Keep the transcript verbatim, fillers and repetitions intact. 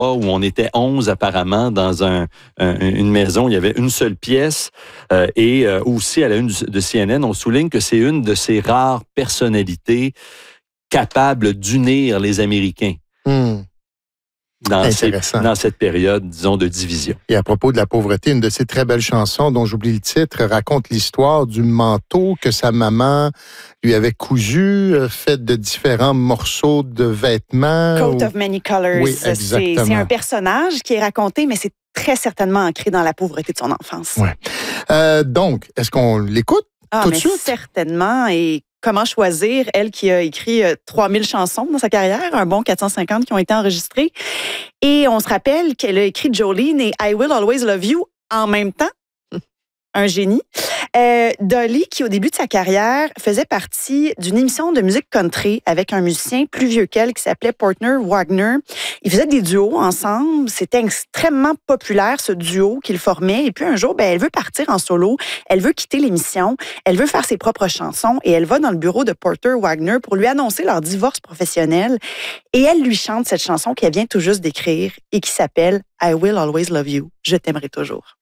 où on était onze apparemment dans un, un, une maison. Il y avait une seule pièce. Euh, et euh, aussi, à la une de C N N, on souligne que c'est une de ces rares personnalités capables d'unir les Américains. Mmh. Dans, ces, dans cette période, disons, de division. Et à propos de la pauvreté, une de ces très belles chansons, dont j'oublie le titre, raconte l'histoire du manteau que sa maman lui avait cousu, fait de différents morceaux de vêtements. Coat ou... of Many Colors. Oui, exactement. C'est un personnage qui est raconté, mais c'est très certainement ancré dans la pauvreté de son enfance. Ouais. Euh, donc, est-ce qu'on l'écoute ah, tout de mais suite? Certainement. Et comment choisir, elle qui a écrit euh, trois mille chansons dans sa carrière, un bon quatre cent cinquante qui ont été enregistrées. Et on se rappelle qu'elle a écrit Jolene et I Will Always Love You en même temps. Un génie. Euh, Dolly, qui au début de sa carrière faisait partie d'une émission de musique country avec un musicien plus vieux qu'elle qui s'appelait Porter Wagner. Ils faisaient des duos ensemble. C'était extrêmement populaire, ce duo qu'ils formaient. Et puis un jour, ben, elle veut partir en solo. Elle veut quitter l'émission. Elle veut faire ses propres chansons. Et elle va dans le bureau de Porter Wagner pour lui annoncer leur divorce professionnel. Et elle lui chante cette chanson qu'elle vient tout juste d'écrire et qui s'appelle I Will Always Love You. Je t'aimerai toujours.